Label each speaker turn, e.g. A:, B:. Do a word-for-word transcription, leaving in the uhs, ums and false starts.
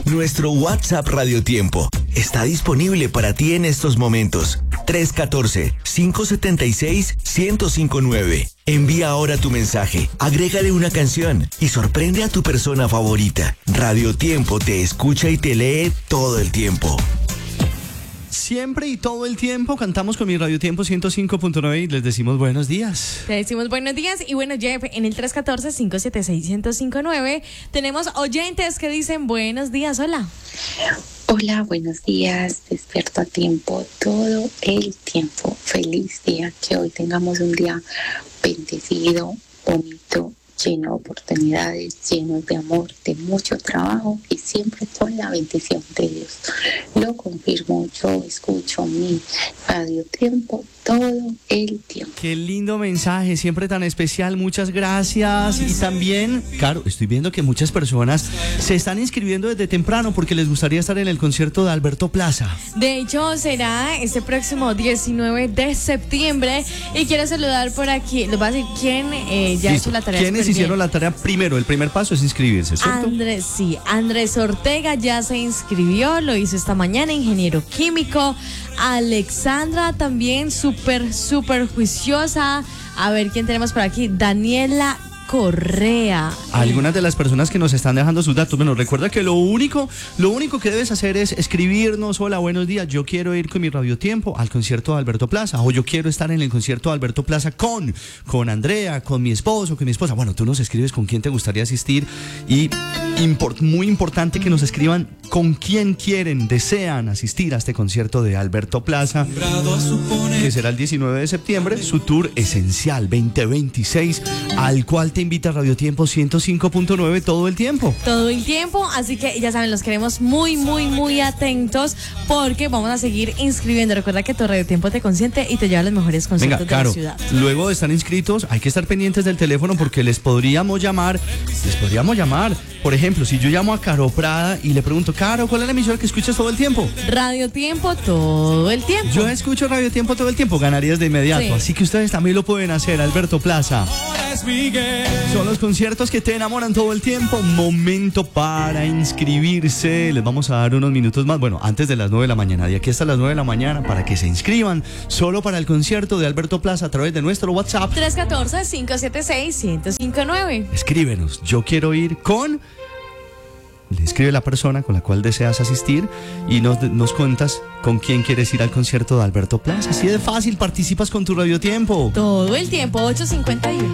A: Nuestro WhatsApp Radio Tiempo está disponible para ti en estos momentos. tres uno cuatro, cinco siete seis, uno cero cinco nueve. Envía ahora tu mensaje, agrégale una canción y sorprende a tu persona favorita. Radio Tiempo te escucha y te lee todo el tiempo.
B: Siempre y todo el tiempo cantamos con mi Radio Tiempo ciento cinco punto nueve y les decimos buenos días.
C: Te decimos buenos días y bueno, Jeff, en el tres uno cuatro, cinco siete seis, uno cero cinco nueve tenemos oyentes que dicen buenos días, hola.
D: Hola, buenos días, despierto a tiempo todo el tiempo. Feliz día, que hoy tengamos un día bendecido, bonito, lleno de oportunidades, lleno de amor, de mucho trabajo y siempre con la bendición de Dios. Lo confirmo, yo escucho mi Radio Tiempo todo el tiempo.
B: Qué lindo mensaje, siempre tan especial, muchas gracias. Y también, claro, estoy viendo que muchas personas se están inscribiendo desde temprano porque les gustaría estar en el concierto de Alberto Plaza.
C: De hecho, será este próximo diecinueve de septiembre y quiero saludar por aquí, les voy a decir quién eh, ya ha hecho la tarea.
B: ¿Quiénes hicieron la tarea primero? El primer paso es inscribirse, ¿cierto?
C: Andrés, sí, Andrés Ortega ya se inscribió, lo hizo esta mañana, ingeniero químico. Alexandra también, súper, súper juiciosa. A ver, ¿quién tenemos por aquí? Daniela Correa.
B: Algunas de las personas que nos están dejando sus datos. Bueno, recuerda que lo único, lo único que debes hacer es escribirnos: hola, buenos días, yo quiero ir con mi Radio Tiempo al concierto de Alberto Plaza, o yo quiero estar en el concierto de Alberto Plaza con, con Andrea, con mi esposo, con mi esposa. Bueno, tú nos escribes con quién te gustaría asistir y import, muy importante que nos escriban con quién quieren, desean asistir a este concierto de Alberto Plaza, que será el diecinueve de septiembre, su tour esencial veinte veintiséis, al cual te invita Radio Tiempo ciento cinco punto nueve todo el tiempo.
C: Todo el tiempo, así que ya saben, los queremos muy, muy, muy atentos porque vamos a seguir inscribiendo. Recuerda que tu Radio Tiempo te consiente y te lleva a los mejores conciertos
B: Venga, claro,
C: de la ciudad.
B: Luego de estar inscritos, hay que estar pendientes del teléfono porque les podríamos llamar, les podríamos llamar. Por ejemplo, si yo llamo a Caro Prada y le pregunto: Caro, ¿cuál es la emisora que escuchas todo el tiempo?
C: Radio Tiempo todo el tiempo.
B: Yo escucho Radio Tiempo todo el tiempo, ganarías de inmediato. Sí. Así que ustedes también lo pueden hacer, Alberto Plaza. Son los conciertos que te enamoran todo el tiempo. Momento para inscribirse. Les vamos a dar unos minutos más. Bueno, antes de las nueve de la mañana. De aquí hasta las nueve de la mañana para que se inscriban solo para el concierto de Alberto Plaza a través de nuestro WhatsApp.
C: tres uno cuatro, cinco siete seis, uno cero cinco nueve.
B: Escríbenos. Yo quiero ir con... Le escribe la persona con la cual deseas asistir y nos, nos cuentas con quién quieres ir al concierto de Alberto Plaza. Así de fácil, participas con tu Radio Tiempo.
C: Todo el tiempo, ocho cincuenta y uno.